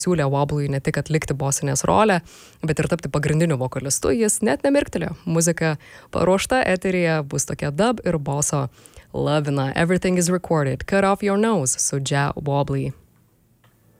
siūlė Wobbly ne tik atlikti bosinės rolę, bet ir tapti pagrindiniu vokalistu, jis net nemirktelėjo. Muzika paruošta eteryje bus tokia dub ir boso lavina. Everything is recorded. Cut off your nose su Ja Wobbly.